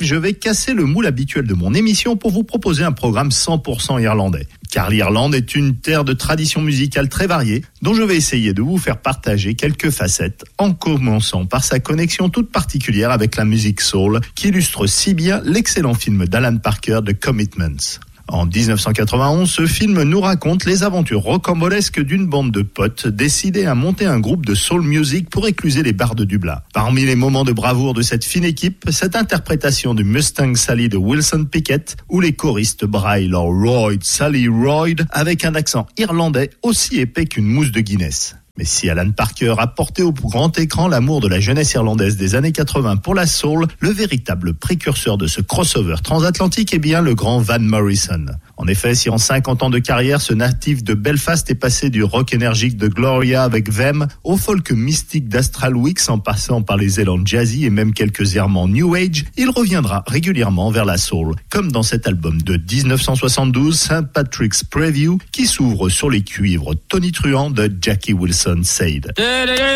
je vais casser le moule habituel de mon émission pour vous proposer un programme 100% irlandais. Car l'Irlande est une terre de traditions musicales très variées, dont je vais essayer de vous faire partager quelques facettes, en commençant par sa connexion toute particulière avec la musique soul, qui illustre si bien l'excellent film d'Alan Parker, The Commitments. En 1991, ce film nous raconte les aventures rocambolesques d'une bande de potes décidés à monter un groupe de soul music pour écluser les bars de Dublin. Parmi les moments de bravoure de cette fine équipe, cette interprétation du Mustang Sally de Wilson Pickett, où les choristes braillent leur Royd, Sally Royd, avec un accent irlandais aussi épais qu'une mousse de Guinness. Mais si Alan Parker a porté au grand écran l'amour de la jeunesse irlandaise des années 80 pour la soul, le véritable précurseur de ce crossover transatlantique est bien le grand Van Morrison. En effet, si en 50 ans de carrière, ce natif de Belfast est passé du rock énergique de Gloria avec Them au folk mystique d'Astral Weeks en passant par les élans jazzy et même quelques errements New Age, il reviendra régulièrement vers la soul, comme dans cet album de 1972, St. Patrick's Preview, qui s'ouvre sur les cuivres tonitruants de Jackie Wilson Said.